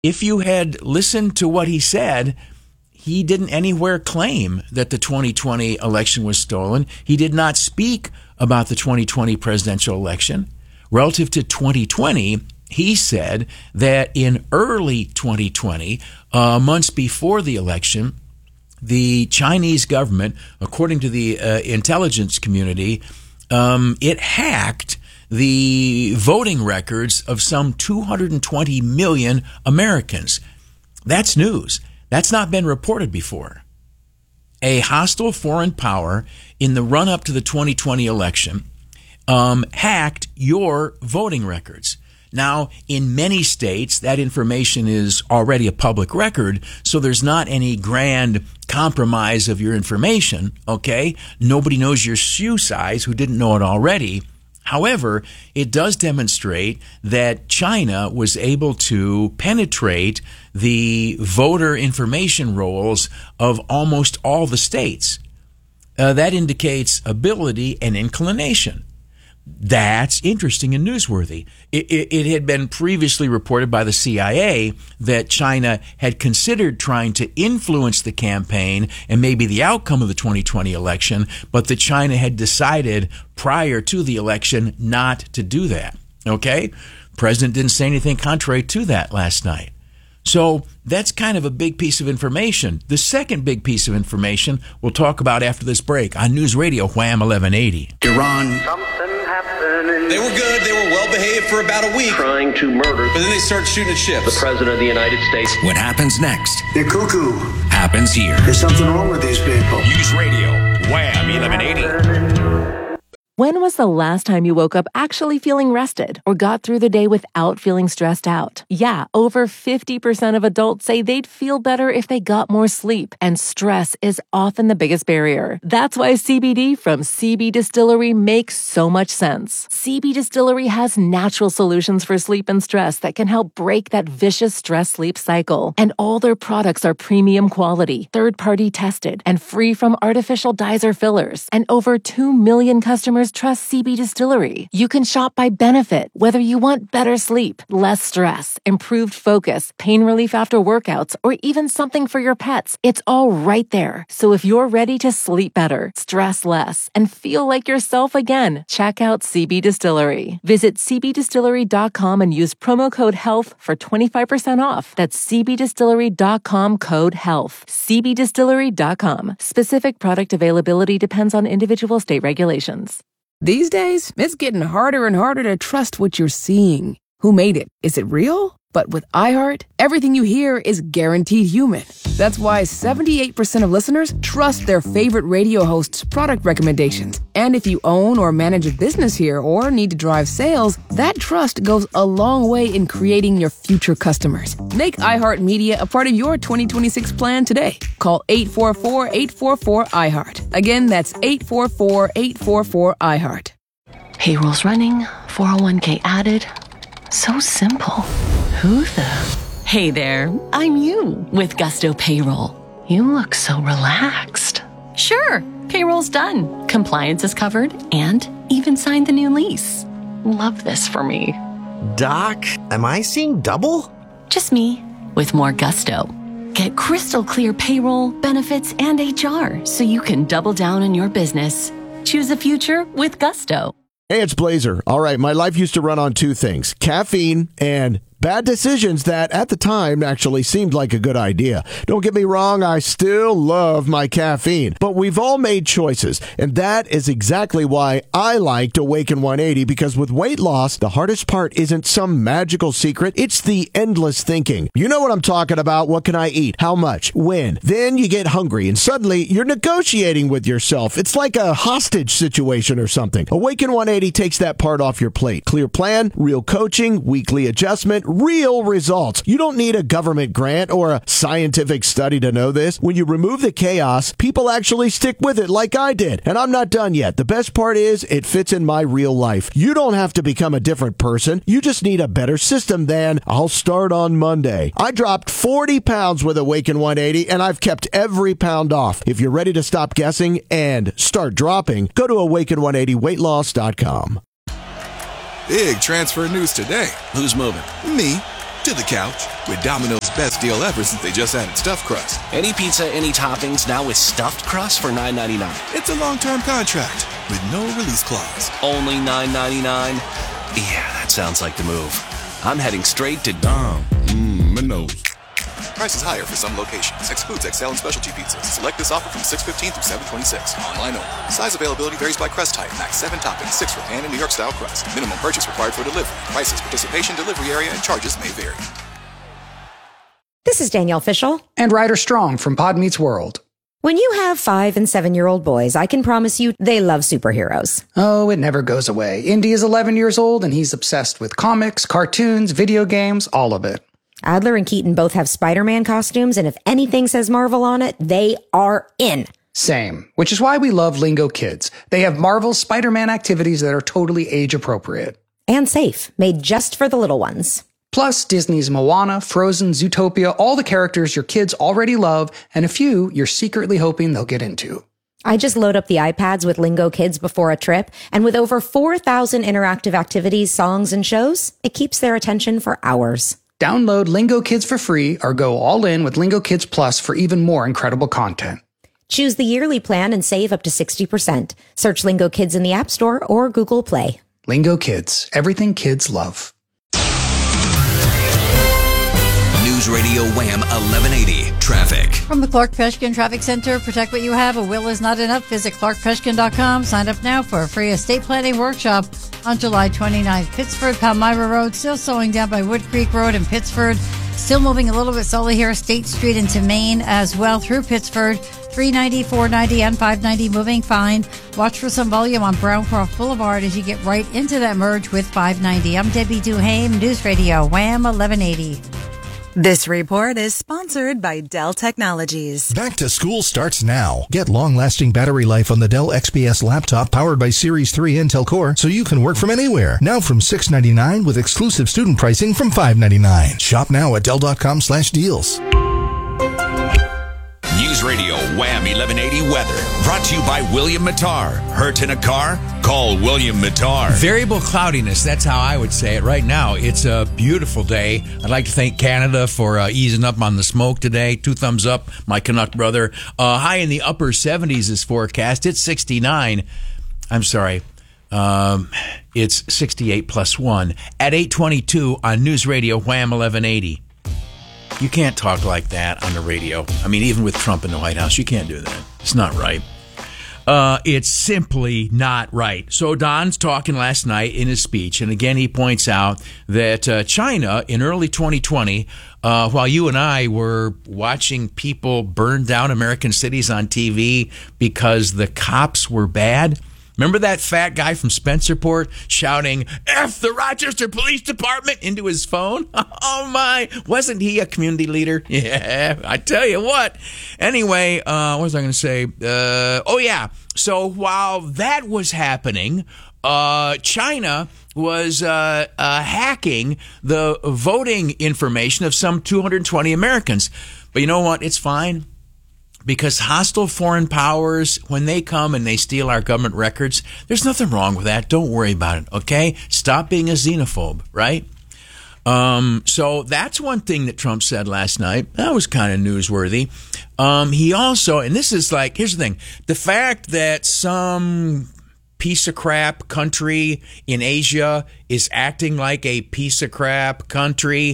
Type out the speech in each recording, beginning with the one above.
If you had listened to what he said, he didn't anywhere claim that the 2020 election was stolen. He did not speak about the 2020 presidential election. Relative to 2020, he said that in early 2020, months before the election, the Chinese government, according to the intelligence community, it hacked the voting records of some 220 million Americans. That's news. That's not been reported before. A hostile foreign power in the run-up to the 2020 election hacked your voting records. Now, in many states, that information is already a public record, so there's not any grand compromise of your information, okay? Nobody knows your shoe size who didn't know it already. However, it does demonstrate that China was able to penetrate the voter information rolls of almost all the states. That indicates ability and inclination. That's interesting and newsworthy. It had been previously reported by the CIA that China had considered trying to influence the campaign and maybe the outcome of the 2020 election, but that China had decided prior to the election not to do that. Okay? The president didn't say anything contrary to that last night. So that's kind of a big piece of information. The second big piece of information we'll talk about after this break on News Radio Wham 1180. Iran. Something happened. They were good. They were well behaved for about a week. Trying to murder. But then they started shooting at ships. The President of the United States. What happens next They're cuckoo. happens here. There's something wrong with these people. News Radio Wham 1180. When was the last time you woke up actually feeling rested or got through the day without feeling stressed out? Yeah, over 50% of adults say they'd feel better if they got more sleep, and stress is often the biggest barrier. That's why CBD from CB Distillery makes so much sense. CB Distillery has natural solutions for sleep and stress that can help break that vicious stress-sleep cycle. And all their products are premium quality, third-party tested, and free from artificial dyes or fillers. And over 2 million customers trust CB Distillery. You can shop by benefit, whether you want better sleep, less stress, improved focus, pain relief after workouts, or even something for your pets. It's all right there. So if you're ready to sleep better, stress less, and feel like yourself again, check out CB Distillery. Visit cbdistillery.com and use promo code HEALTH for 25% off. That's cbdistillery.com code HEALTH. cbdistillery.com. Specific product availability depends on individual state regulations. These days, it's getting harder and harder to trust what you're seeing. Who made it? Is it real? But with iHeart, everything you hear is guaranteed human. That's why 78% of listeners trust their favorite radio host's product recommendations. And if you own or manage a business here or need to drive sales, that trust goes a long way in creating your future customers. Make iHeartMedia a part of your 2026 plan today. Call 844-844-iHeart. Again, that's 844-844-iHeart. Payroll's running, 401k added. So simple. Who the? Hey there, I'm you with Gusto Payroll. You look so relaxed. Sure, payroll's done. Compliance is covered and even signed the new lease. Love this for me. Doc, am I seeing double? Just me with more gusto. Get crystal clear payroll, benefits, and HR so you can double down on your business. Choose a future with Gusto. Hey, it's Blazer. All right, my life used to run on two things, caffeine and bad decisions that at the time actually seemed like a good idea. Don't get me wrong, I still love my caffeine, but we've all made choices, and that is exactly why I liked Awaken 180, because with weight loss, the hardest part isn't some magical secret, it's the endless thinking. You know what I'm talking about. What can I eat? How much? When? Then you get hungry, and suddenly you're negotiating with yourself. It's like a hostage situation or something. Awaken 180 takes that part off your plate. Clear plan, real coaching, weekly adjustment, real results. You don't need a government grant or a scientific study to know this. When you remove the chaos, people actually stick with it like I did. And I'm not done yet. The best part is it fits in my real life. You don't have to become a different person. You just need a better system than I'll start on Monday. I dropped 40 pounds with Awaken 180 and I've kept every pound off. If you're ready to stop guessing and start dropping, go to awaken180weightloss.com. Big transfer news today. Who's moving? Me. to the couch with Domino's best deal ever since they just added stuffed crust. Any pizza, any toppings, now with stuffed crust for $9.99. It's a long-term contract with no release clause. Only $9.99? Yeah, that sounds like the move. I'm heading straight to Domino's. Prices higher for some locations. Excludes XL and specialty pizzas. Select this offer from 6/15 through 7/26. Online only. Size availability varies by crust type. Max 7 toppings, 6 for pan and New York style crust. Minimum purchase required for delivery. Prices, participation, delivery area, and charges may vary. This is Danielle Fishel. And Ryder Strong from Pod Meets World. When you have 5- and 7-year-old boys, I can promise you they love superheroes. Oh, it never goes away. Indy is 11 years old and he's obsessed with comics, cartoons, video games, all of it. Adler and Keaton both have Spider-Man costumes, and if anything says Marvel on it, they are in. Same, which is why we love Lingo Kids. They have Marvel's Spider-Man activities that are totally age-appropriate. And safe, made just for the little ones. Plus, Disney's Moana, Frozen, Zootopia, all the characters your kids already love, and a few you're secretly hoping they'll get into. I just load up the iPads with Lingo Kids before a trip, and with over 4,000 interactive activities, songs, and shows, it keeps their attention for hours. Download Lingo Kids for free or go all in with Lingo Kids Plus for even more incredible content. Choose the yearly plan and save up to 60%. Search Lingo Kids in the App Store or Google Play. Lingo Kids, everything kids love. News Radio Wham 1180 Traffic. From the Clark Peshkin Traffic Center, protect what you have. A will is not enough. Visit clarkpeshkin.com. Sign up now for a free estate planning workshop on July 29th. Pittsford, Palmyra Road, still slowing down by Wood Creek Road in Pittsford. Still moving a little bit slowly here. State Street into Maine as well through Pittsford. 390, 490, and 590 moving fine. Watch for some volume on Browncroft Boulevard as you get right into that merge with 590. I'm Debbie Duhame, News Radio Wham 1180. This report is sponsored by Dell Technologies. Back to school starts now. Get long-lasting battery life on the Dell XPS laptop powered by Series 3 Intel Core so you can work from anywhere. Now from $699 with exclusive student pricing from $599. Shop now at Dell.com/deals. News Radio Wham 1180 Weather. Brought to you by William Mattar. Hurt in a car? Call William Mattar. Variable cloudiness. That's how I would say it. Right now, it's a beautiful day. I'd like to thank Canada for easing up on the smoke today. 2 thumbs up, my Canuck brother. High in the upper 70s is forecast. It's 69. I'm sorry. It's 68 plus 1 at 8:22 on News Radio Wham 1180. You can't talk like that on the radio. I mean, even with Trump in the White House, you can't do that. It's not right. It's simply not right. So Don's talking last night in his speech, and again he points out that China in early 2020, while you and I were watching people burn down American cities on TV because the cops were bad. Remember that fat guy from Spencerport shouting, F the Rochester Police Department into his phone? Oh, my. Wasn't he a community leader? Yeah, I tell you what. Anyway, what was I going to say? Oh, yeah. So while that was happening, China was hacking the voting information of some 220 Americans. But you know what? It's fine. Because hostile foreign powers, when they come and they steal our government records, there's nothing wrong with that. Don't worry about it, okay? Stop being a xenophobe, right? So that's one thing that Trump said last night. That was kind of newsworthy. He also, and this is like, here's the thing. The fact that some piece of crap country in Asia is acting like a piece of crap country,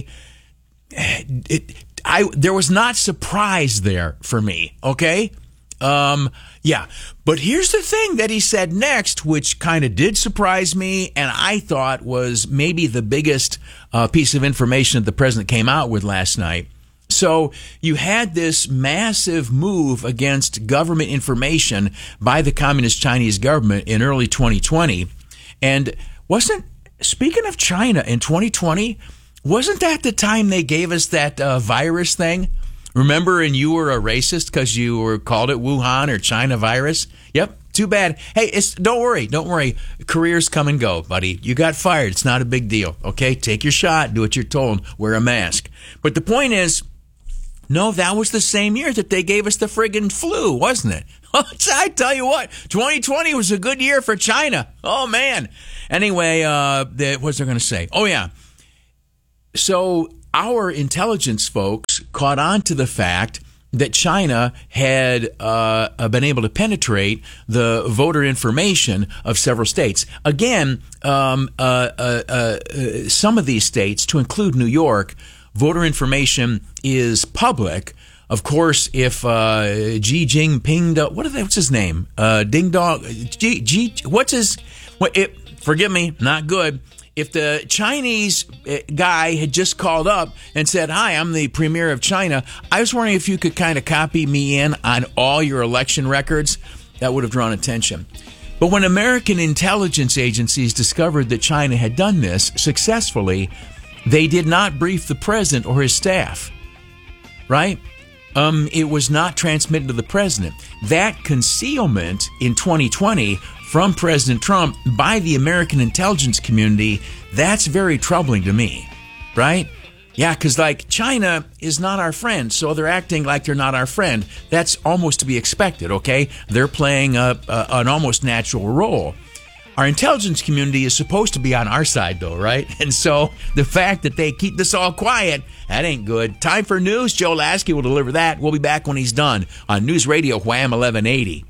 there was not surprise there for me, okay? Yeah. But here's the thing that he said next, which kind of did surprise me, and I thought was maybe the biggest piece of information that the president came out with last night. So you had this massive move against government information by the Communist Chinese government in early 2020. And speaking of China in 2020, wasn't that the time they gave us that virus thing? Remember, and you were a racist because you were called it Wuhan or China virus? Yep, too bad. Hey, don't worry. Careers come and go, buddy. You got fired. It's not a big deal, okay? Take your shot. Do what you're told. Wear a mask. But the point is, no, that was the same year that they gave us the friggin' flu, wasn't it? I tell you what, 2020 was a good year for China. Oh, man. Anyway, what was I going to say? Oh, yeah. So our intelligence folks caught on to the fact that China had been able to penetrate the voter information of several states. Again, some of these states, to include New York, voter information is public. Of course, if Xi Jinping, what's his name? Ding Dong, forgive me, not good. If the Chinese guy had just called up and said, "Hi, I'm the premier of China," I was wondering if you could kind of copy me in on all your election records. That would have drawn attention. But when American intelligence agencies discovered that China had done this successfully, they did not brief the president or his staff, right? It was not transmitted to the president. That concealment in 2020 from President Trump by the American intelligence community, that's very troubling to me, right? Yeah, because China is not our friend, so they're acting like they're not our friend. That's almost to be expected, okay? They're playing an almost natural role. Our intelligence community is supposed to be on our side, though, right? And so the fact that they keep this all quiet, that ain't good. Time for news. Joe Lasky will deliver that. We'll be back when he's done on News Radio Wham 1180.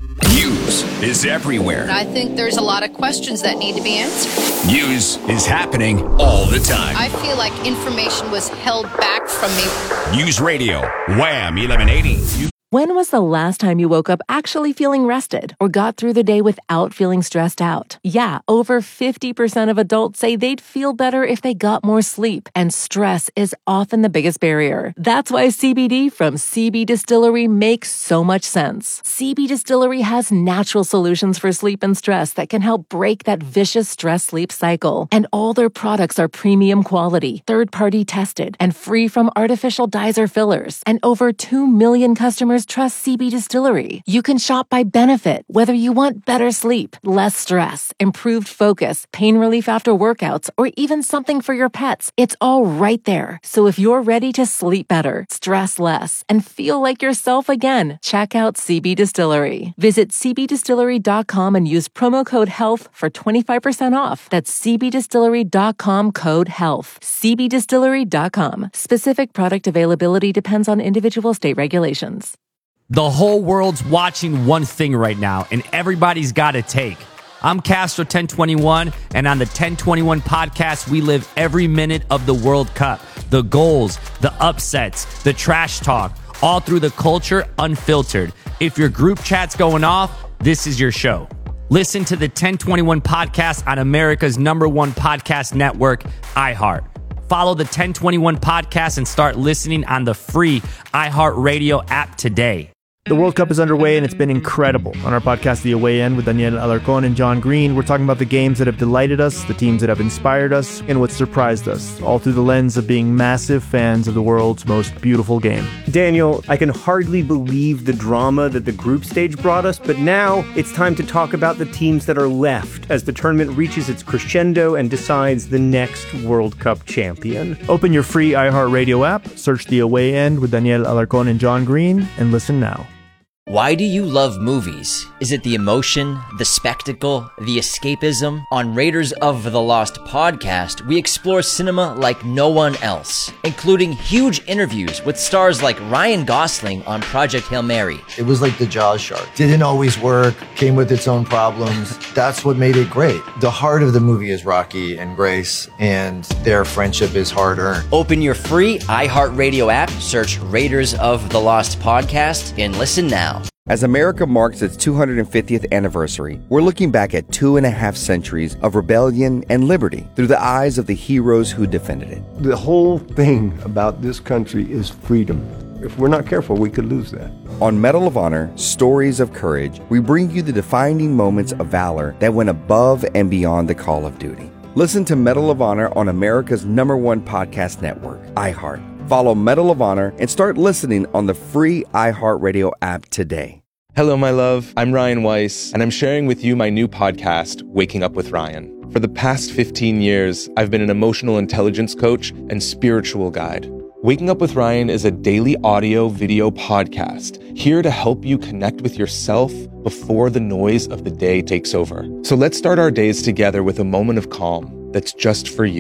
News is everywhere. I think there's a lot of questions that need to be answered. News is happening all the time. I feel like information was held back from me. News Radio Wham 1180. When was the last time you woke up actually feeling rested or got through the day without feeling stressed out? Yeah, over 50% of adults say they'd feel better if they got more sleep, and stress is often the biggest barrier. That's why CBD from CB Distillery makes so much sense. CB Distillery has natural solutions for sleep and stress that can help break that vicious stress-sleep cycle. And all their products are premium quality, third-party tested, and free from artificial dyes or fillers. And over 2 million customers trust CB Distillery. You can shop by benefit, whether you want better sleep, less stress, improved focus, pain relief after workouts, or even something for your pets. It's all right there. So if you're ready to sleep better, stress less, and feel like yourself again, check out CB Distillery. Visit cbdistillery.com and use promo code HEALTH for 25% off. That's cbdistillery.com code HEALTH. cbdistillery.com. Specific product availability depends on individual state regulations. The whole world's watching one thing right now, and everybody's got a take. I'm Castro 1021, and on the 1021 podcast, we live every minute of the World Cup. The goals, the upsets, the trash talk, all through the culture, unfiltered. If your group chat's going off, this is your show. Listen to the 1021 podcast on America's #1 podcast network, iHeart. Follow the 1021 podcast and start listening on the free iHeartRadio app today. The World Cup is underway, and it's been incredible. On our podcast, The Away End, with Daniel Alarcón and John Green, we're talking about the games that have delighted us, the teams that have inspired us, and what surprised us, all through the lens of being massive fans of the world's most beautiful game. Daniel, I can hardly believe the drama that the group stage brought us, but now it's time to talk about the teams that are left as the tournament reaches its crescendo and decides the next World Cup champion. Open your free iHeartRadio app, search The Away End with Daniel Alarcón and John Green, and listen now. Why do you love movies? Is it the emotion, the spectacle, the escapism? On Raiders of the Lost podcast, we explore cinema like no one else, including huge interviews with stars like Ryan Gosling on Project Hail Mary. It was like the Jaws shark. Didn't always work, came with its own problems. That's what made it great. The heart of the movie is Rocky and Grace, and their friendship is hard-earned. Open your free iHeartRadio app, search Raiders of the Lost podcast, and listen now. As America marks its 250th anniversary, we're looking back at 2.5 centuries of rebellion and liberty through the eyes of the heroes who defended it. The whole thing about this country is freedom. If we're not careful, we could lose that. On Medal of Honor, Stories of Courage, we bring you the defining moments of valor that went above and beyond the call of duty. Listen to Medal of Honor on America's #1 podcast network, iHeart. Follow Medal of Honor and start listening on the free iHeartRadio app today. Hello, my love. I'm Ryan Weiss, and I'm sharing with you my new podcast, Waking Up with Ryan. For the past 15 years, I've been an emotional intelligence coach and spiritual guide. Waking Up with Ryan is a daily audio video podcast here to help you connect with yourself before the noise of the day takes over. So let's start our days together with a moment of calm that's just for you.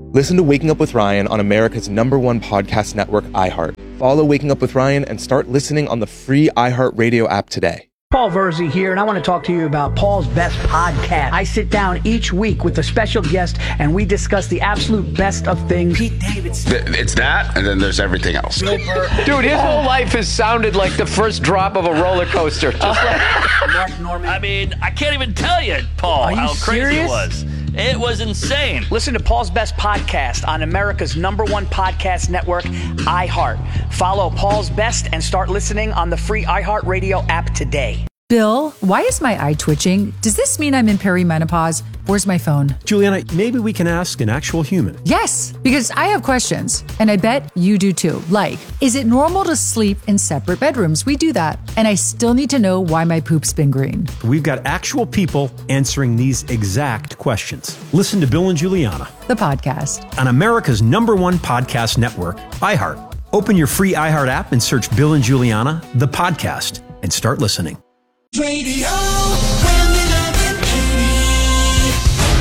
Listen to Waking Up with Ryan on America's #1 podcast network, iHeart. Follow Waking Up with Ryan and start listening on the free iHeartRadio app today. Paul Verzi here, and I want to talk to you about Paul's Best Podcast. I sit down each week with a special guest, and we discuss the absolute best of things. Pete Davidson. It's that, and then there's everything else. Dude, his whole life has sounded like the first drop of a roller coaster. Just like Mark Norman. I mean, I can't even tell you, Paul, how crazy it was. It was insane. Listen to Paul's Best Podcast on America's #1 podcast network, iHeart. Follow Paul's Best and start listening on the free iHeartRadio app today. Bill, why is my eye twitching? Does this mean I'm in perimenopause? Where's my phone? Juliana, maybe we can ask an actual human. Yes, because I have questions, and I bet you do too. Like, is it normal to sleep in separate bedrooms? We do that. And I still need to know why my poop's been green. We've got actual people answering these exact questions. Listen to Bill and Juliana, the podcast, on America's #1 podcast network, iHeart. Open your free iHeart app and search Bill and Juliana, the podcast, and start listening. Radio Wham 1180.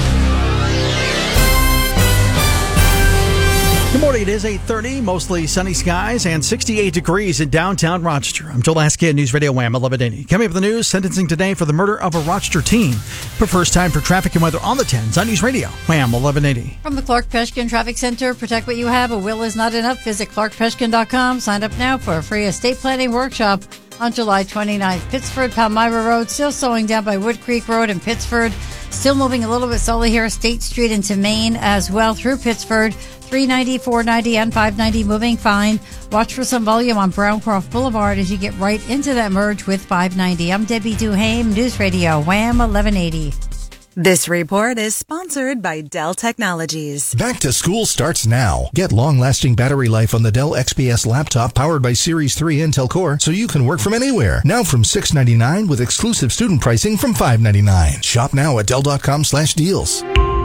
Good morning. It is 8:30, mostly sunny skies and 68 degrees in downtown Rochester. I'm Joel Lasky at News Radio Wham 1180. Coming up with the news, sentencing today for the murder of a Rochester teen. But first, time for traffic and weather on the 10s on News Radio Wham 1180. From the Clark Peshkin Traffic Center, protect what you have. A will is not enough. Visit clarkpeshkin.com. Sign up now for a free estate planning workshop on July 29th. Pittsford, Palmyra Road, still slowing down by Wood Creek Road in Pittsford. Still moving a little bit slowly here, State Street into Maine as well through Pittsford. 390, 490, and 590 moving fine. Watch for some volume on Browncroft Boulevard as you get right into that merge with 590. I'm Debbie Duhame, News Radio Wham 1180. This report is sponsored by Dell Technologies. Back to school starts now. Get long-lasting battery life on the Dell XPS laptop powered by Series 3 Intel Core so you can work from anywhere. Now from $699 with exclusive student pricing from $599. Shop now at Dell.com/deals.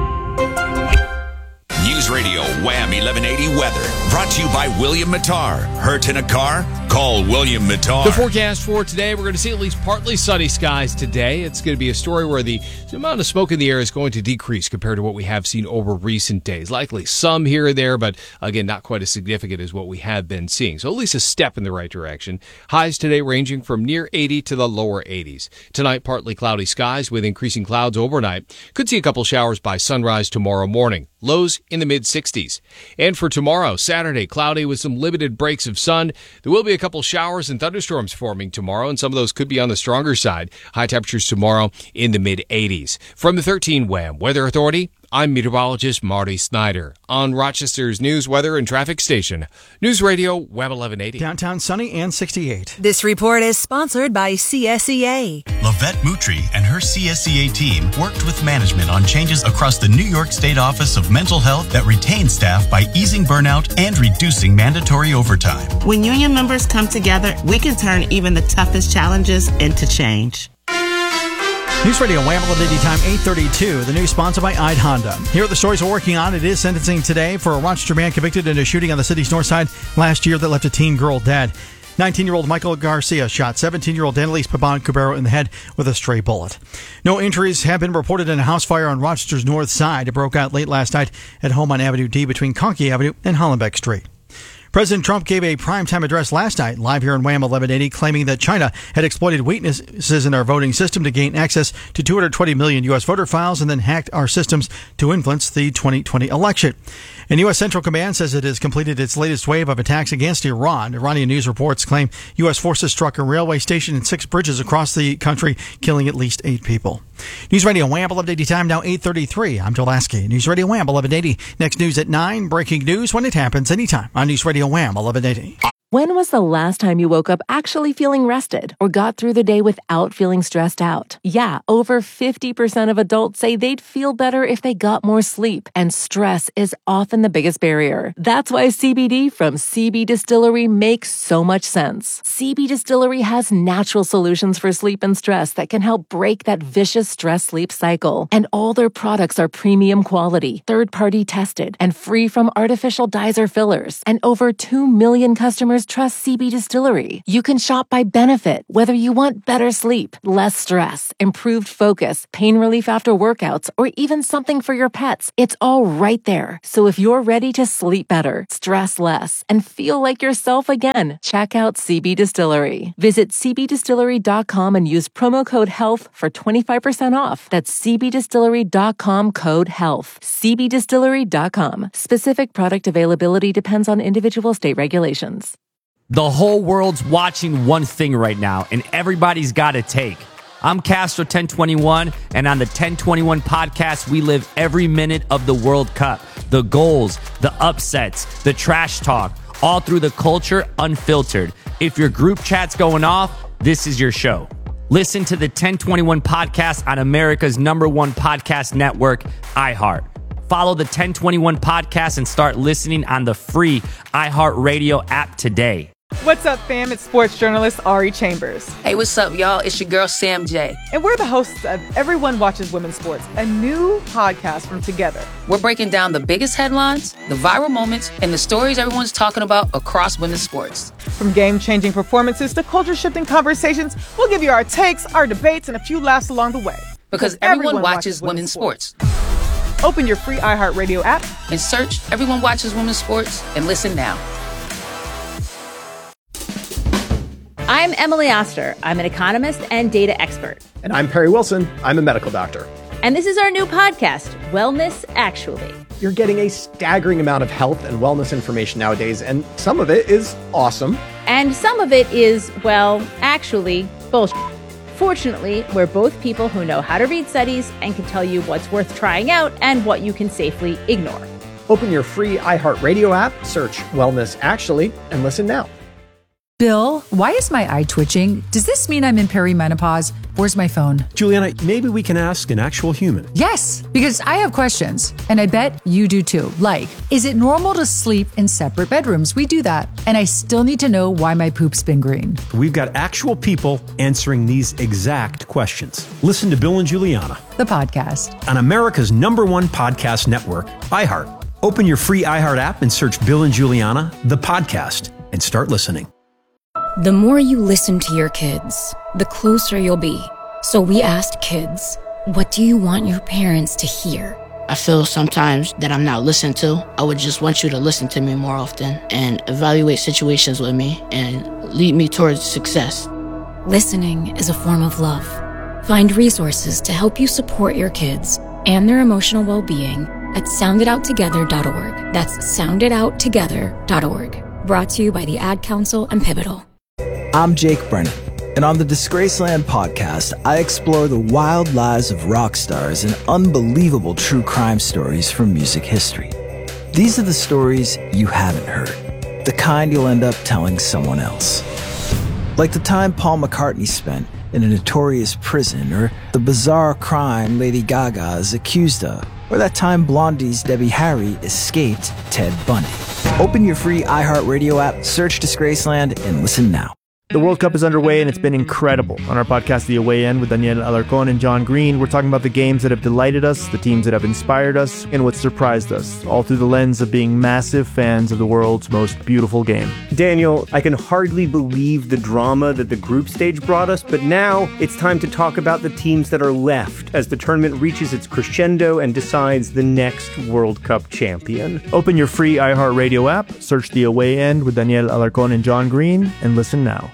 News Radio Wham 1180 weather brought to you by William Mattar. Hurt in a car? Call William Mattar. The forecast for today, we're going to see at least partly sunny skies today. It's going to be a story where the amount of smoke in the air is going to decrease compared to what we have seen over recent days. Likely some here or there, but again, not quite as significant as what we have been seeing. So at least a step in the right direction. Highs today ranging from near 80 to the lower 80s. Tonight, partly cloudy skies with increasing clouds overnight. Could see a couple showers by sunrise tomorrow morning. Lows in the mid-60s. And for tomorrow, Saturday, cloudy with some limited breaks of sun. There will be a couple showers and thunderstorms forming tomorrow, and some of those could be on the stronger side. High temperatures tomorrow in the mid-80s. From the 13 Wham Weather Authority, I'm meteorologist Marty Snyder on Rochester's news, weather, and traffic station. News Radio Wham 1180. Downtown sunny and 68. This report is sponsored by CSEA. Lavette Moutry and her CSEA team worked with management on changes across the New York State Office of Mental Health that retain staff by easing burnout and reducing mandatory overtime. When union members come together, we can turn even the toughest challenges into change. News Radio Wham 1180 time 8:32. The news sponsored by Ide Honda. Here are the stories we're working on. It is sentencing today for a Rochester man convicted in a shooting on the city's north side last year that left a teen girl dead. 19-year-old Michael Garcia shot 17-year-old Danelise Paban-Cubero in the head with a stray bullet. No injuries have been reported in a house fire on Rochester's north side. It broke out late last night at home on Avenue D between Conkey Avenue and Hollenbeck Street. President Trump gave a primetime address last night, live here on Wham 1180, claiming that China had exploited weaknesses in our voting system to gain access to 220 million U.S. voter files and then hacked our systems to influence the 2020 election. And U.S. Central Command says it has completed its latest wave of attacks against Iran. Iranian news reports claim U.S. forces struck a railway station and 6 bridges across the country, killing at least 8 people. News Radio Wham 1180 time now 8:33. I'm Joel Lasky. News Radio Wham 1180. Next news at 9. Breaking news when it happens anytime on News Radio Wham 1180. When was the last time you woke up actually feeling rested or got through the day without feeling stressed out? Yeah, over 50% of adults say they'd feel better if they got more sleep, and stress is often the biggest barrier. That's why CBD from CB Distillery makes so much sense. CB Distillery has natural solutions for sleep and stress that can help break that vicious stress-sleep cycle. And all their products are premium quality, third-party tested, and free from artificial dyes or fillers. And over 2 million customers customers trust CB Distillery. You can shop by benefit, whether you want better sleep, less stress, improved focus, pain relief after workouts, or even something for your pets. It's all right there. So if you're ready to sleep better, stress less, and feel like yourself again, check out CB Distillery. Visit cbdistillery.com and use promo code HEALTH for 25% off. That's cbdistillery.com, code HEALTH. cbdistillery.com. Specific product availability depends on individual state regulations. The whole world's watching one thing right now, and everybody's got a take. I'm Castro 1021, and on the 1021 podcast, we live every minute of the World Cup. The goals, the upsets, the trash talk, all through the culture unfiltered. If your group chat's going off, this is your show. Listen to the 1021 podcast on America's #1 podcast network, iHeart. Follow the 1021 podcast and start listening on the free iHeartRadio app today. What's up, fam? It's sports journalist Ari Chambers. Hey, what's up, y'all? It's your girl, Sam J. And we're the hosts of Everyone Watches Women's Sports, a new podcast from Together. We're breaking down the biggest headlines, the viral moments, and the stories everyone's talking about across women's sports. From game-changing performances to culture-shifting conversations, we'll give you our takes, our debates, and a few laughs along the way. Because everyone watches women's sports. Open your free iHeartRadio app and search Everyone Watches Women's Sports and listen now. I'm Emily Oster. I'm an economist and data expert. And I'm Perry Wilson. I'm a medical doctor. And this is our new podcast, Wellness Actually. You're getting a staggering amount of health and wellness information nowadays, and some of it is awesome. And some of it is, well, actually, bullshit. Fortunately, we're both people who know how to read studies and can tell you what's worth trying out and what you can safely ignore. Open your free iHeartRadio app, search Wellness Actually, and listen now. Bill, why is my eye twitching? Does this mean I'm in perimenopause? Where's my phone? Juliana, maybe we can ask an actual human. Yes, because I have questions, and I bet you do too. Like, is it normal to sleep in separate bedrooms? We do that. And I still need to know why my poop's been green. We've got actual people answering these exact questions. Listen to Bill and Juliana, the podcast, on America's #1 podcast network, iHeart. Open your free iHeart app and search Bill and Juliana, the podcast, and start listening. The more you listen to your kids, the closer you'll be. So we asked kids, what do you want your parents to hear? I feel sometimes that I'm not listened to. I would just want you to listen to me more often and evaluate situations with me and lead me towards success. Listening is a form of love. Find resources to help you support your kids and their emotional well-being at sounditouttogether.org. That's sounditouttogether.org. Brought to you by the Ad Council and Pivotal. I'm Jake Brennan, and on the Disgraceland podcast, I explore the wild lives of rock stars and unbelievable true crime stories from music history. These are the stories you haven't heard, the kind you'll end up telling someone else. Like the time Paul McCartney spent in a notorious prison, or the bizarre crime Lady Gaga is accused of, or that time Blondie's Debbie Harry escaped Ted Bundy. Open your free iHeartRadio app, search Disgraceland, and listen now. The World Cup is underway, and it's been incredible. On our podcast, The Away End, with Daniel Alarcón and John Green, we're talking about the games that have delighted us, the teams that have inspired us, and what surprised us, all through the lens of being massive fans of the world's most beautiful game. Daniel, I can hardly believe the drama that the group stage brought us, but now it's time to talk about the teams that are left as the tournament reaches its crescendo and decides the next World Cup champion. Open your free iHeartRadio app, search The Away End with Daniel Alarcón and John Green, and listen now.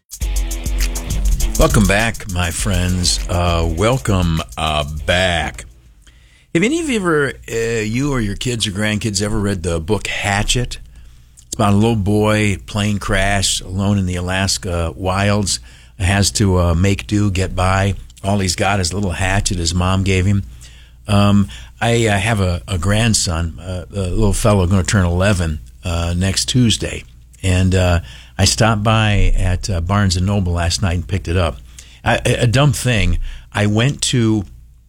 Welcome back, my friends. Welcome back. Have any of you ever, you or your kids or grandkids ever read the book Hatchet? It's about a little boy, plane crash, alone in the Alaska wilds, has to make do, get by. All he's got is a little hatchet his mom gave him. I have a grandson, a little fellow going to turn 11 next Tuesday. And I stopped by at Barnes & Noble last night and picked it up. A dumb thing, I went to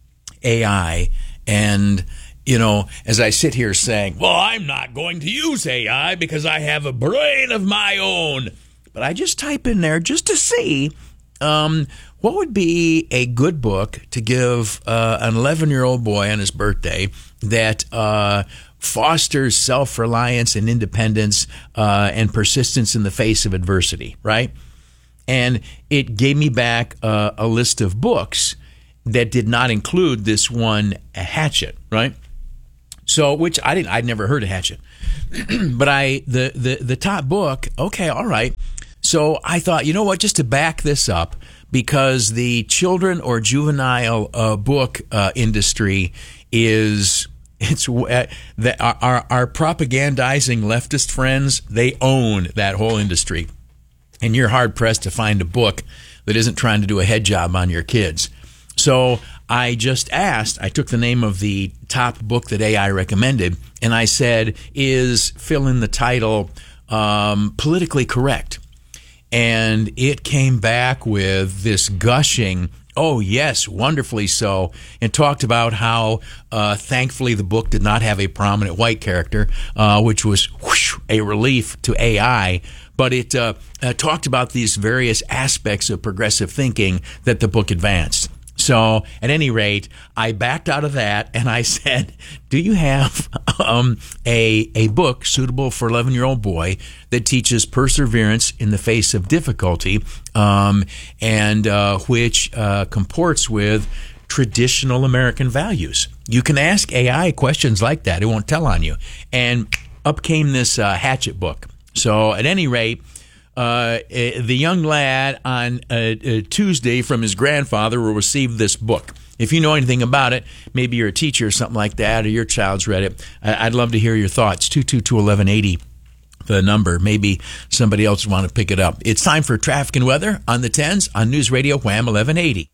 AI and, you know, as I sit here saying, well, I'm not going to use AI because I have a brain of my own. But I just type in there just to see what would be a good book to give an 11-year-old boy on his birthday that fosters self-reliance and independence and persistence in the face of adversity, right? And it gave me back a list of books that did not include this one, Hatchet, right? So, which I'd never heard of Hatchet. But the top book, okay, all right. So I thought, you know what, just to back this up, because the children or juvenile book industry our propagandizing leftist friends, they own that whole industry. And you're hard-pressed to find a book that isn't trying to do a head job on your kids. So I just asked, I took the name of the top book that AI recommended, and I said, is, fill in the title, politically correct? And it came back with this gushing, oh, yes, wonderfully so, and talked about how, thankfully, the book did not have a prominent white character, which was a relief to AI. But it talked about these various aspects of progressive thinking that the book advanced. So, at any rate, I backed out of that and I said, do you have a book suitable for an 11-year-old boy that teaches perseverance in the face of difficulty and which comports with traditional American values? You can ask AI questions like that. It won't tell on you. And up came this Hatchet book. So, at any rate, the young lad on Tuesday from his grandfather will receive this book. If you know anything about it, maybe you're a teacher or something like that, or your child's read it, I'd love to hear your thoughts. 222-1180, the number. Maybe somebody else will want to pick it up. It's time for traffic and weather on the 10s on News Radio Wham 1180.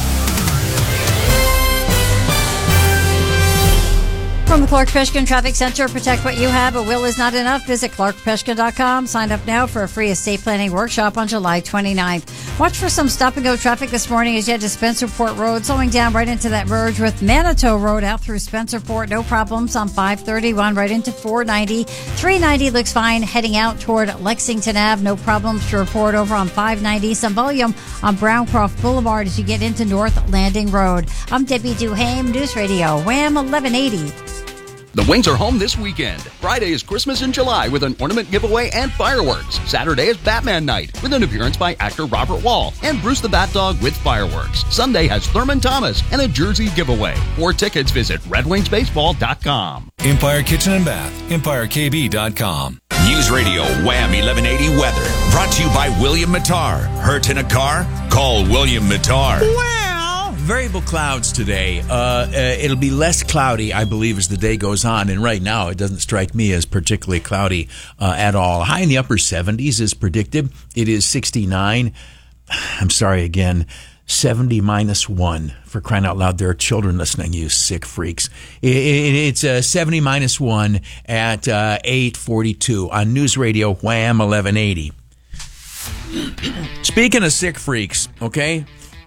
From the Clark Peshkin Traffic Center, protect what you have. A will is not enough. Visit clarkpeshkin.com. Sign up now for a free estate planning workshop on July 29th. Watch for some stop-and-go traffic this morning as you head to Spencerport Road, slowing down right into that merge with Manitou Road out through Spencerport. No problems on 531 right into 490. 390 looks fine heading out toward Lexington Ave. No problems to report over on 590. Some volume on Browncroft Boulevard as you get into North Landing Road. I'm Debbie Duhame, News Radio, Wham 1180. The Wings are home this weekend. Friday is Christmas in July with an ornament giveaway and fireworks. Saturday is Batman Night with an appearance by actor Robert Wall and Bruce the Bat Dog with fireworks. Sunday has Thurman Thomas and a jersey giveaway. For tickets, visit RedWingsBaseball.com. Empire Kitchen and Bath, EmpireKB.com. News Radio Wham 1180 weather. Brought to you by William Mattar. Hurt in a car? Call William Mattar. Variable clouds today. It'll be less cloudy, I believe, as the day goes on. And right now, it doesn't strike me as particularly cloudy at all. High in the upper 70s is predicted. It is 69. I'm sorry again. 70 minus 1. For crying out loud, there are children listening, you sick freaks. It's 70 minus 1 at 8:42 on News Radio Wham 1180. Speaking of sick freaks, okay?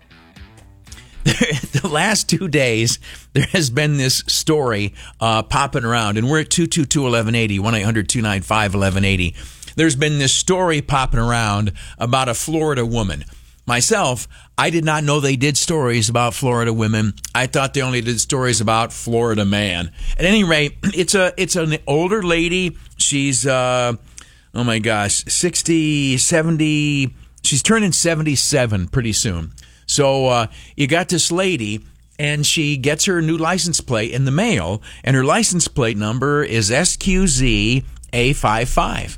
The last 2 days, there has been this story popping around, and we're at 222-1180, 1-800-295-1180. There's been this story popping around about a Florida woman. Myself, I did not know they did stories about Florida women. I thought they only did stories about Florida man. At any rate, it's an older lady. She's, oh my gosh, 60, 70, she's turning 77 pretty soon. So you got this lady, and she gets her new license plate in the mail, and her license plate number is SQZ-A55.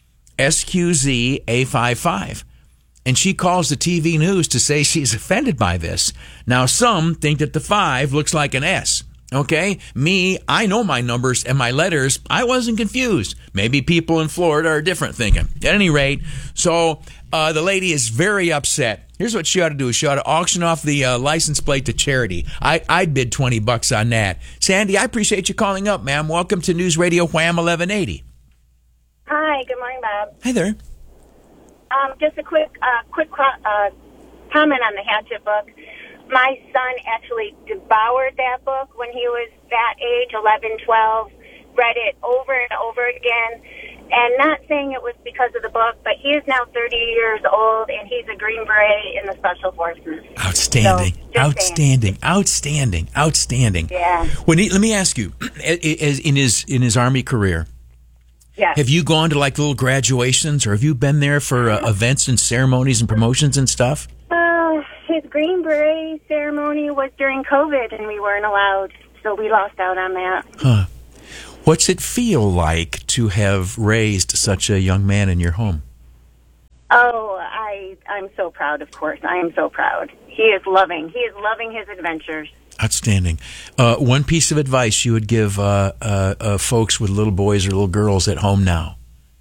SQZ-A55. And she calls the TV news to say she's offended by this. Now, some think that the 5 looks like an S. Okay? Me, I know my numbers and my letters. I wasn't confused. Maybe people in Florida are different thinking. At any rate, so the lady is very upset. Here's what she ought to do. She ought to auction off the license plate to charity. I'd bid $20 on that. Sandy, I appreciate you calling up, ma'am. Welcome to News Radio Wham 1180. Hi, good morning, Bob. Hi there. Just a quick comment on the Hatchet book. My son actually devoured that book when he was that age, 11, 12, read it over and over again. And not saying it was because of the book, but he is now 30 years old, and he's a Green Beret in the Special Forces. Outstanding. So, Outstanding. Yeah. Let me ask you, in his Army career, Yes. have you gone to like little graduations, or have you been there for events and ceremonies and promotions and stuff? His Green Beret ceremony was during COVID, and we weren't allowed, so we lost out on that. Huh. What's it feel like to have raised such a young man in your home? Oh, I'm so proud, of course. I am so proud. He is loving his adventures. Outstanding. One piece of advice you would give folks with little boys or little girls at home now?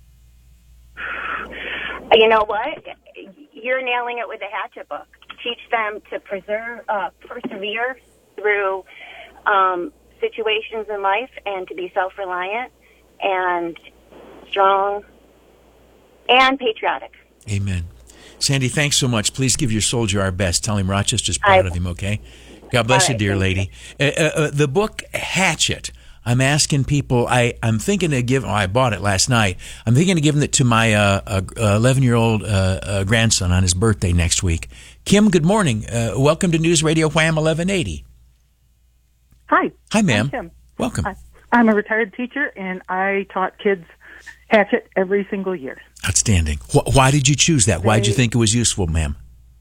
You know what? You're nailing it with the Hatchet book. Teach them to persevere through situations in life, and to be self-reliant and strong and patriotic. Amen. Sandy, thanks so much. Please give your soldier our best. Tell him Rochester's proud of him, okay? God bless you, dear lady. The book Hatchet, I'm asking people, I'm thinking of giving, I bought it last night. I'm thinking of giving it to my 11-year-old grandson on his birthday next week. Kim, good morning. Welcome to News Radio Wham 1180. Hi. Hi, ma'am. I'm Kim. Welcome. Hi. I'm a retired teacher, and I taught kids Hatchet every single year. Outstanding. Why did you choose that? Why did you think it was useful, ma'am?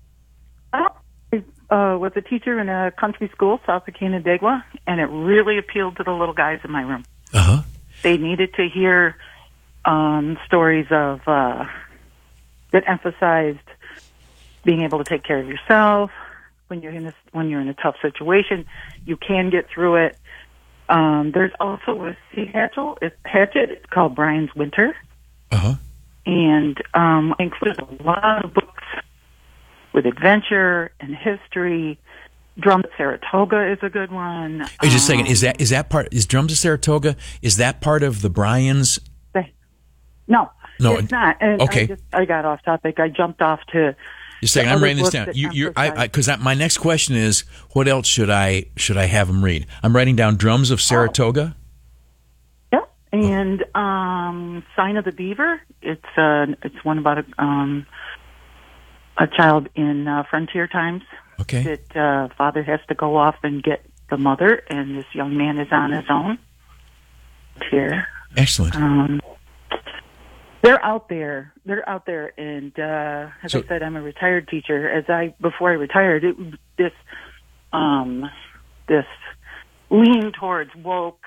I was a teacher in a country school south of Canandaigua, and it really appealed to the little guys in my room. Uh-huh. They needed to hear stories of that emphasized being able to take care of yourself when you're in a tough situation. You can get through it. There's also a sea hatchet. It's called Brian's Winter. Uh-huh. And I included a lot of books with adventure and history. Drums of Saratoga is a good one. Hey, just a second. Is that part? Is Drums of Saratoga? Is that part of the Brian's? No, No, it's not. And okay. I got off topic. I jumped off to. Just a second. I'm writing this down. Because my next question is, what else should I have him read? I'm writing down Drums of Saratoga. Yeah, and Sign of the Beaver. It's one about a child in frontier times. Okay. That father has to go off and get the mother, and this young man is on his own. Here. Excellent. They're out there, and as I said, I'm a retired teacher. Before I retired, it was this lean towards woke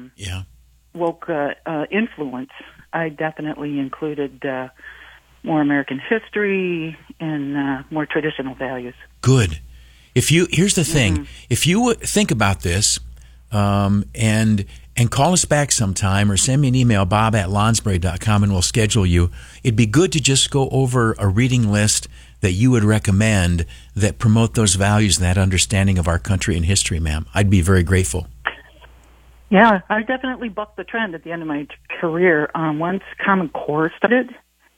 influence. I definitely included more American history and more traditional values. Good. Here's the thing. If you think about this, and call us back sometime or send me an email, bob@lonsbury.com, and we'll schedule you. It'd be good to just go over a reading list that you would recommend that promote those values and that understanding of our country and history, ma'am. I'd be very grateful. Yeah, I definitely bucked the trend at the end of my career. Once Common Core started,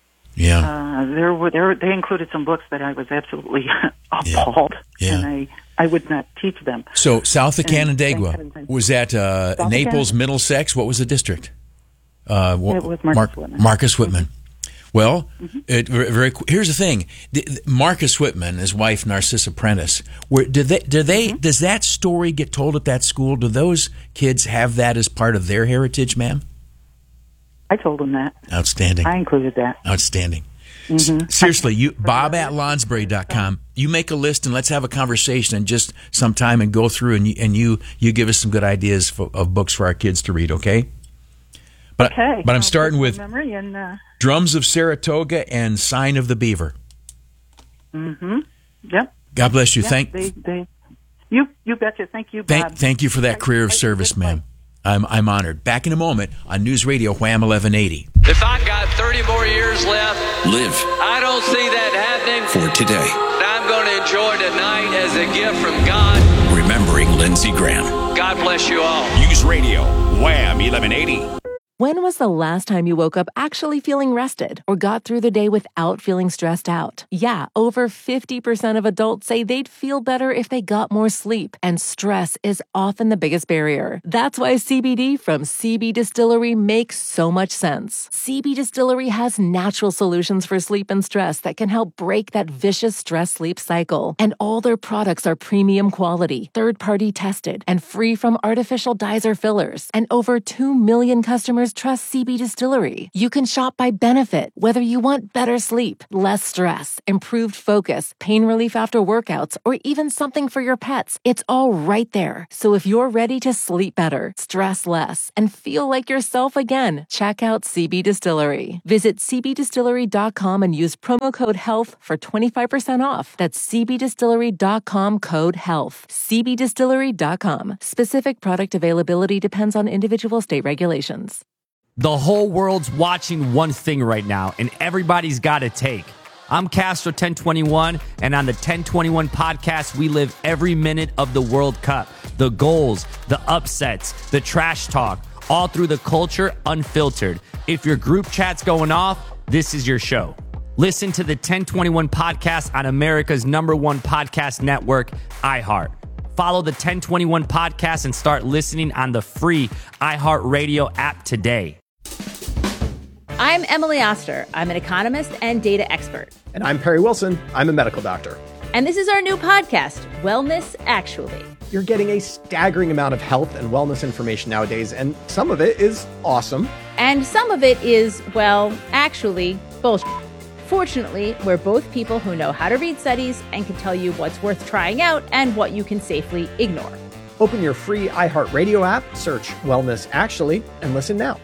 they included some books that I was absolutely appalled, and I would not teach them. So south of Canandaigua, was that Naples, Middlesex? What was the district? It was Marcus Whitman. Marcus Whitman. Well, here's the thing: Marcus Whitman, his wife Narcissa Prentice. Does that story get told at that school? Do those kids have that as part of their heritage, ma'am? I told them that. Outstanding. I included that. Outstanding. Seriously, bob@lonsbury.com. You make a list and let's have a conversation and just some time and go through and you give us some good ideas of books for our kids to read, okay? But I'm starting with Drums of Saratoga and Sign of the Beaver. Yep. God bless you. You betcha. Thank you, Bob. Thank you for that career of service, ma'am. I'm honored. Back in a moment on News Radio Wham 1180. If I got 30 more years left, live. I don't see that happening. For today. I'm going to enjoy tonight as a gift from God. Remembering Lindsey Graham. God bless you all. News Radio Wham 1180. When was the last time you woke up actually feeling rested or got through the day without feeling stressed out? Yeah, over 50% of adults say they'd feel better if they got more sleep, and stress is often the biggest barrier. That's why CBD from CB Distillery makes so much sense. CB Distillery has natural solutions for sleep and stress that can help break that vicious stress-sleep cycle. And all their products are premium quality, third-party tested, and free from artificial dyes or fillers. And over 2 million customers trust CB Distillery. You can shop by benefit, whether you want better sleep, less stress, improved focus, pain relief after workouts, or even something for your pets. It's all right there. So if you're ready to sleep better, stress less, and feel like yourself again, check out CB Distillery. Visit cbdistillery.com and use promo code HEALTH for 25% off. That's cbdistillery.com, code HEALTH. cbdistillery.com. Specific product availability depends on individual state regulations. The whole world's watching one thing right now, and everybody's got a take. I'm Castro 1021, and on the 1021 podcast, we live every minute of the World Cup. The goals, the upsets, the trash talk, all through the culture, unfiltered. If your group chat's going off, this is your show. Listen to the 1021 podcast on America's #1 podcast network, iHeart. Follow the 1021 podcast and start listening on the free iHeartRadio app today. I'm Emily Oster. I'm an economist and data expert. And I'm Perry Wilson. I'm a medical doctor. And this is our new podcast, Wellness Actually. You're getting a staggering amount of health and wellness information nowadays, and some of it is awesome. And some of it is, well, actually, bullshit. Fortunately, we're both people who know how to read studies and can tell you what's worth trying out and what you can safely ignore. Open your free iHeartRadio app, search Wellness Actually, and listen now.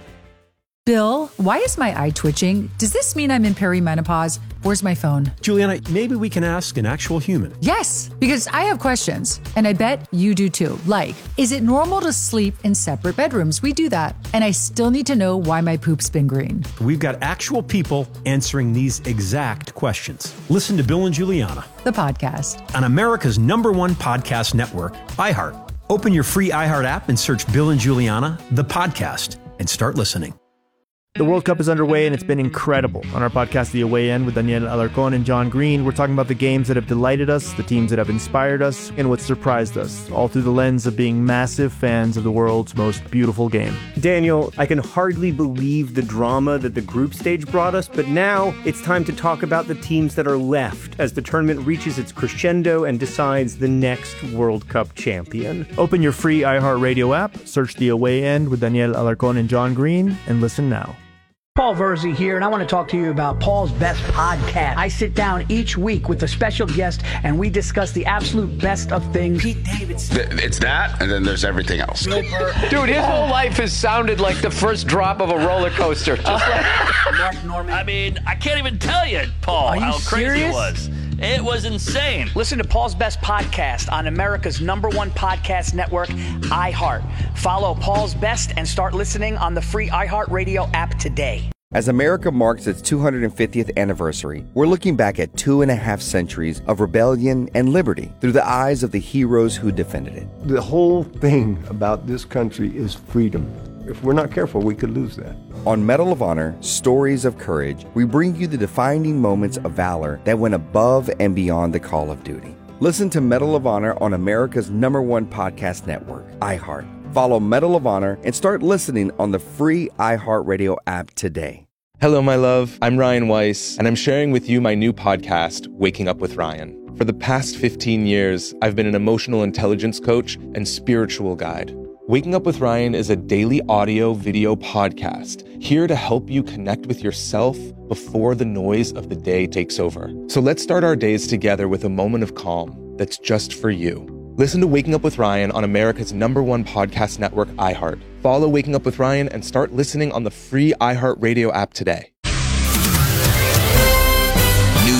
Bill, why is my eye twitching? Does this mean I'm in perimenopause? Where's my phone? Juliana, maybe we can ask an actual human. Yes, because I have questions, and I bet you do too. Like, is it normal to sleep in separate bedrooms? We do that, and I still need to know why my poop's been green. We've got actual people answering these exact questions. Listen to Bill and Juliana, the podcast, on America's #1 podcast network, iHeart. Open your free iHeart app and search Bill and Juliana, the podcast, and start listening. The World Cup is underway, and it's been incredible. On our podcast, The Away End, with Daniel Alarcon and John Green, we're talking about the games that have delighted us, the teams that have inspired us, and what surprised us, all through the lens of being massive fans of the world's most beautiful game. Daniel, I can hardly believe the drama that the group stage brought us, but now it's time to talk about the teams that are left as the tournament reaches its crescendo and decides the next World Cup champion. Open your free iHeartRadio app, search The Away End with Daniel Alarcon and John Green, and listen now. Paul Verzi here, and I want to talk to you about Paul's Best Podcast. I sit down each week with a special guest, and we discuss the absolute best of things. Pete Davidson. It's that, and then there's everything else. Dude, his whole life has sounded like the first drop of a roller coaster. Just like Mark Norman. I mean, I can't even tell you, Paul, how crazy it was. It was insane. Listen to Paul's Best Podcast on America's #1 podcast network, iHeart. Follow Paul's Best and start listening on the free iHeartRadio app today. As America marks its 250th anniversary, we're looking back at 2.5 centuries of rebellion and liberty through the eyes of the heroes who defended it. The whole thing about this country is freedom. If we're not careful, we could lose that. On Medal of Honor, Stories of Courage, we bring you the defining moments of valor that went above and beyond the call of duty. Listen to Medal of Honor on America's #1 podcast network, iHeart. Follow Medal of Honor and start listening on the free iHeartRadio app today. Hello, my love. I'm Ryan Weiss, and I'm sharing with you my new podcast, Waking Up with Ryan. For the past 15 years, I've been an emotional intelligence coach and spiritual guide. Waking Up with Ryan is a daily audio-video podcast here to help you connect with yourself before the noise of the day takes over. So let's start our days together with a moment of calm that's just for you. Listen to Waking Up with Ryan on America's #1 podcast network, iHeart. Follow Waking Up with Ryan and start listening on the free iHeartRadio app today. News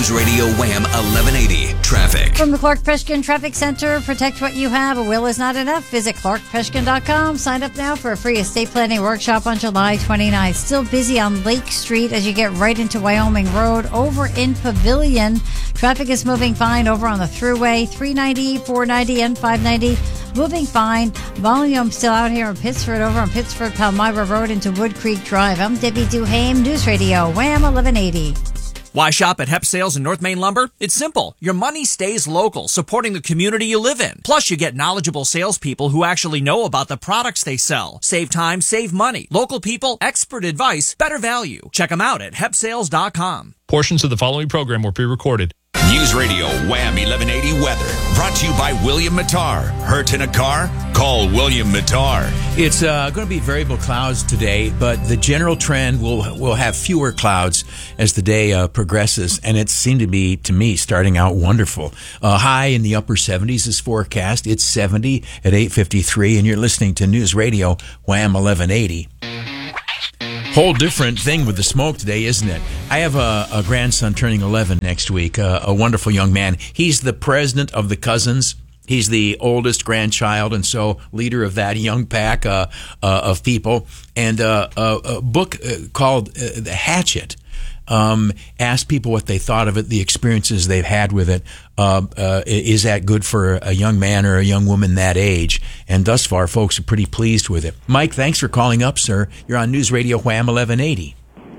News Radio Wham 1180 Traffic. From the Clark Peshkin Traffic Center, protect what you have. A will is not enough. Visit clarkpeshkin.com. Sign up now for a free estate planning workshop on July 29th. Still busy on Lake Street as you get right into Wyoming Road. Over in Pavilion, traffic is moving fine over on the thruway. 390, 490, and 590. Moving fine. Volume still out here in Pittsford, over on Pittsford Palmyra Road into Wood Creek Drive. I'm Debbie Duhame, News Radio Wham 1180. Why shop at Hep Sales and North Main Lumber? It's simple. Your money stays local, supporting the community you live in. Plus, you get knowledgeable salespeople who actually know about the products they sell. Save time, save money. Local people, expert advice, better value. Check them out at hepsales.com. Portions of the following program were pre-recorded. News Radio Wham 1180 Weather. Brought to you by William Mattar. Hurt in a car? Call William Mattar. It's going to be variable clouds today, but the general trend will have fewer clouds as the day progresses, and it seemed to be, to me, starting out wonderful. High in the upper 70s is forecast. It's 70 at 8:53, and you're listening to News Radio Wham 1180. Whole different thing with the smoke today, isn't it? I have a grandson turning 11 next week, a wonderful young man. He's the president of the Cousins. He's the oldest grandchild, and so leader of that young pack of people. And a book called The Hatchet asked people what they thought of it, the experiences they've had with it. Is that good for a young man or a young woman that age? And thus far, folks are pretty pleased with it. Mike, thanks for calling up, sir. You're on News Radio Wham 1180.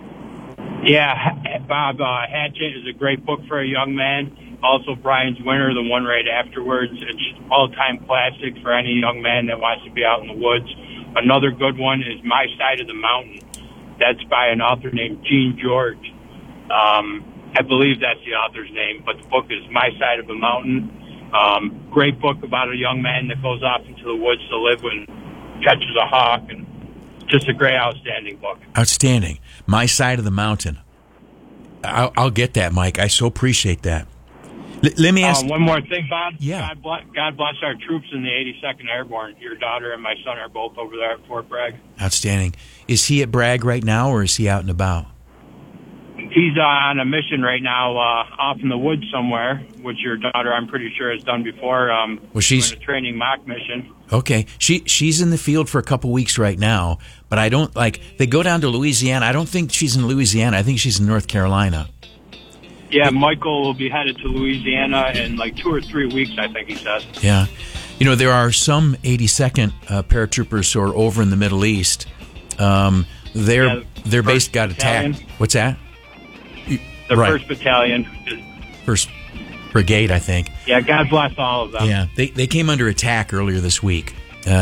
Yeah, Bob, Hatchet is a great book for a young man. Also, Brian's Winter, the one right afterwards. It's all-time classic for any young man that wants to be out in the woods. Another good one is My Side of the Mountain. That's by an author named Gene George. I believe that's the author's name, but the book is My Side of the Mountain. Great book about a young man that goes off into the woods to live and catches a hawk, and just a great, outstanding book. Outstanding. My Side of the Mountain. I'll get that, Mike. I so appreciate that. Let me ask one more thing, Bob. Yeah. God bless our troops in the 82nd Airborne. Your daughter and my son are both over there at Fort Bragg. Outstanding. Is he at Bragg right now, or is he out and about? He's on a mission right now off in the woods somewhere, which your daughter, I'm pretty sure, has done before. Well, she's doing a training mock mission. Okay. She's in the field for a couple weeks right now, but I don't, they go down to Louisiana. I don't think she's in Louisiana. I think she's in North Carolina. Yeah, Michael will be headed to Louisiana in 2 or 3 weeks, I think he says. Yeah. You know, there are some 82nd paratroopers who are over in the Middle East. They're based, got attacked. What's that? The right. 1st Battalion. First Brigade, I think. Yeah, God bless all of them. Yeah, they came under attack earlier this week.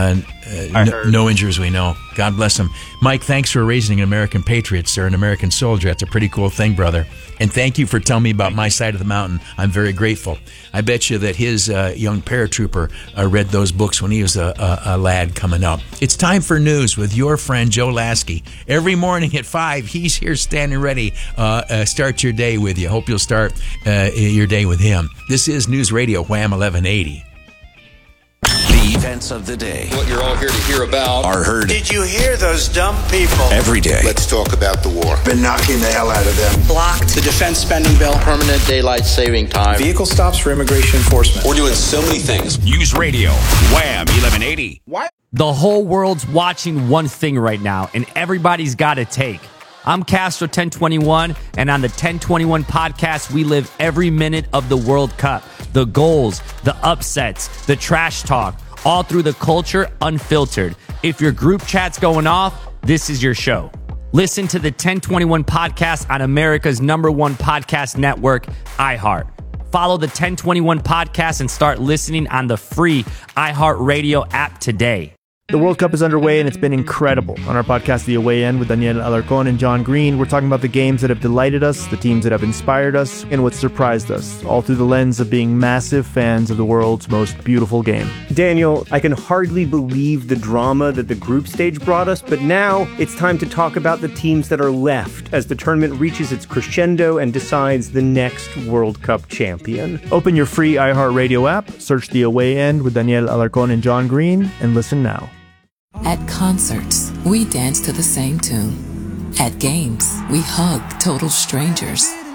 No injuries we know. God bless them. Mike, thanks for raising an American patriot, sir, an American soldier. That's a pretty cool thing, brother. And thank you for telling me about My Side of the Mountain. I'm very grateful. I bet you that his young paratrooper read those books when he was a lad coming up. It's time for news with your friend Joe Lasky. Every morning at 5, he's here standing ready. Start your day with you. Hope you'll start your day with him. This is News Radio Wham 1180. The events of the day. What you're all here to hear about are heard. Did you hear those dumb people? Every day. Let's talk about the war. Been knocking the hell out of them. Blocked the defense spending bill. Permanent daylight saving time. Vehicle stops for immigration enforcement. We're doing so many things. News Radio Wham 1180. What? The whole world's watching one thing right now, and everybody's got a take. I'm Castro 1021, and on the 1021 podcast, we live every minute of the World Cup. The goals, the upsets, the trash talk, all through the culture, unfiltered. If your group chat's going off, this is your show. Listen to the 1021 podcast on America's #1 podcast network, iHeart. Follow the 1021 podcast and start listening on the free iHeartRadio app today. The World Cup is underway, and it's been incredible. On our podcast, The Away End, with Daniel Alarcon and John Green, we're talking about the games that have delighted us, the teams that have inspired us, and what surprised us, all through the lens of being massive fans of the world's most beautiful game. Daniel, I can hardly believe the drama that the group stage brought us, but now it's time to talk about the teams that are left as the tournament reaches its crescendo and decides the next World Cup champion. Open your free iHeartRadio app, search The Away End with Daniel Alarcon and John Green, and listen now. At concerts, we dance to the same tune. At games, we hug total strangers.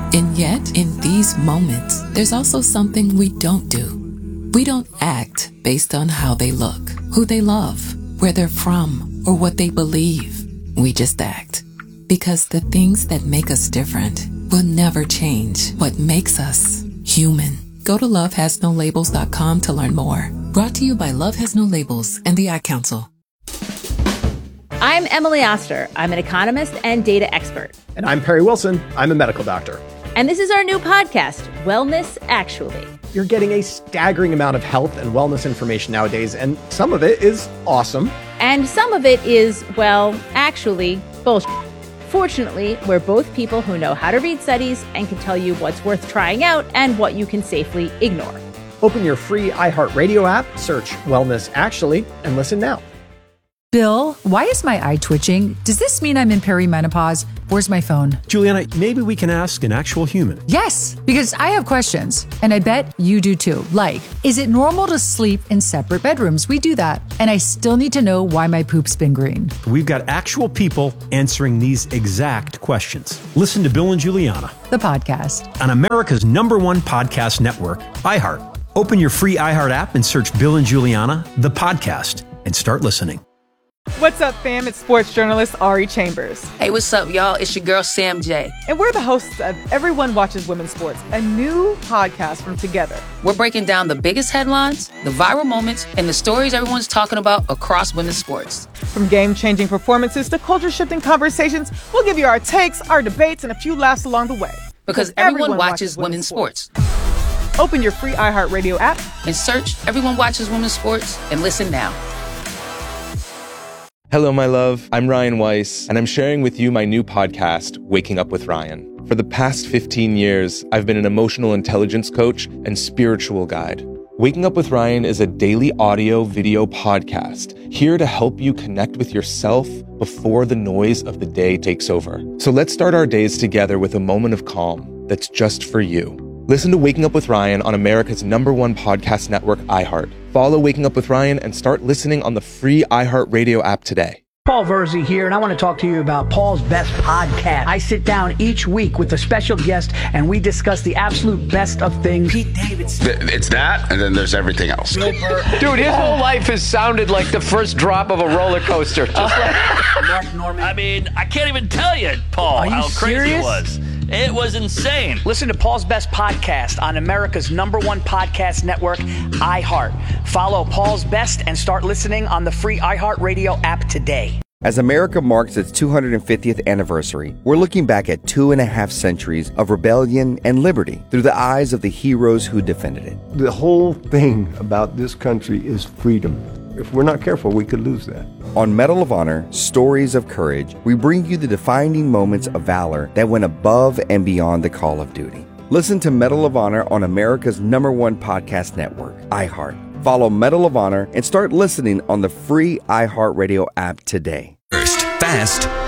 And yet, in these moments, there's also something we don't do. We don't act based on how they look, who they love, where they're from, or what they believe. We just act. Because the things that make us different will never change what makes us human. Go to lovehasnolabels.com to learn more. Brought to you by Love Has No Labels and the Ad Council. I'm Emily Oster. I'm an economist and data expert. And I'm Perry Wilson. I'm a medical doctor. And this is our new podcast, Wellness Actually. You're getting a staggering amount of health and wellness information nowadays, and some of it is awesome. And some of it is, well, actually, bullshit. Fortunately, we're both people who know how to read studies and can tell you what's worth trying out and what you can safely ignore. Open your free iHeartRadio app, search Wellness Actually, and listen now. Bill, why is my eye twitching? Does this mean I'm in perimenopause? Where's my phone? Juliana, maybe we can ask an actual human. Yes, because I have questions, and I bet you do too. Like, is it normal to sleep in separate bedrooms? We do that. And I still need to know why my poop's been green. We've got actual people answering these exact questions. Listen to Bill and Juliana, the podcast, on America's #1 podcast network, iHeart. Open your free iHeart app and search Bill and Juliana, the podcast, and start listening. What's up, fam? It's sports journalist Ari Chambers. Hey, what's up, y'all? It's your girl, Sam J. And we're the hosts of Everyone Watches Women's Sports, a new podcast from Together. We're breaking down the biggest headlines, the viral moments, and the stories everyone's talking about across women's sports. From game-changing performances to culture-shifting conversations, we'll give you our takes, our debates, and a few laughs along the way. Because everyone watches women's sports. Open your free iHeartRadio app and search Everyone Watches Women's Sports and listen now. Hello, my love. I'm Ryan Weiss, and I'm sharing with you my new podcast, Waking Up with Ryan. For the past 15 years, I've been an emotional intelligence coach and spiritual guide. Waking Up with Ryan is a daily audio-video podcast here to help you connect with yourself before the noise of the day takes over. So let's start our days together with a moment of calm that's just for you. Listen to Waking Up with Ryan on America's #1 podcast network, iHeart. Follow Waking Up with Ryan and start listening on the free iHeartRadio app today. Paul Verzi here, and I want to talk to you about Paul's Best Podcast. I sit down each week with a special guest, and we discuss the absolute best of things. Pete Davidson. It's that, and then there's everything else. Dude, his whole life has sounded like the first drop of a roller coaster. Just like Mark Norman. I mean, I can't even tell you, Paul, how crazy it was. It was insane. Listen to Paul's Best Podcast on America's #1 podcast network, iHeart. Follow Paul's Best and start listening on the free iHeartRadio app today. As America marks its 250th anniversary, we're looking back at 2.5 centuries of rebellion and liberty through the eyes of the heroes who defended it. The whole thing about this country is freedom. If we're not careful, we could lose that. On Medal of Honor, Stories of Courage, we bring you the defining moments of valor that went above and beyond the call of duty. Listen to Medal of Honor on America's #1 podcast network, iHeart. Follow Medal of Honor and start listening on the free iHeartRadio app today. First, fast,